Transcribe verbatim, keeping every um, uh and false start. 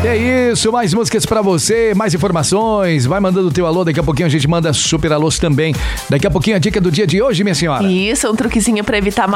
É isso, mais músicas pra você, mais informações, vai mandando o teu alô, daqui a pouquinho a gente manda super alôs também. Daqui a pouquinho a dica do dia de hoje, minha senhora. Isso, um truquezinho pra evitar